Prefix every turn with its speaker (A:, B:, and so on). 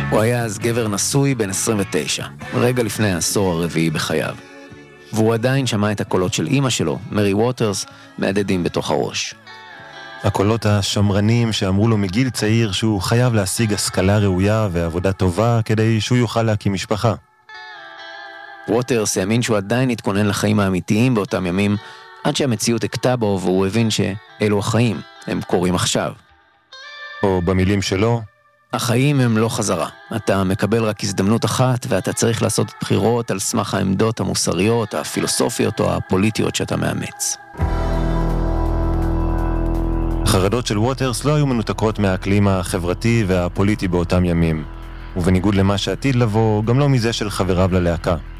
A: הוא היה אז גבר נשוי בן 29, רגע לפני העשור הרביעי בחייו. והוא עדיין שמע את הקולות של אמא שלו, מרי ווטרס, מהדהדים בתוך הראש.
B: הקולות השמרנים שאמרו לו מגיל צעיר שהוא חייב להשיג השכלה ראויה ועבודה טובה כדי שהוא יוכל להקים משפחה.
A: ווטרס האמין שהוא עדיין התכונן לחיים האמיתיים באותם ימים, עד שהמציאות הכתה בו והוא הבין שאלו החיים, הם קורים עכשיו.
B: או במילים שלו,
A: החיים הם לא חזרה. אתה מקבל רק הזדמנות אחת, ואתה צריך לעשות בחירות על סמך העמדות המוסריות, הפילוסופיות או הפוליטיות שאתה מאמץ.
B: החרדות של ווטרס לא היו מנותקות מהאקלים החברתי והפוליטי באותם ימים, ובניגוד למה שעתיד לבוא, גם לא מזה של חבריו ללהקה.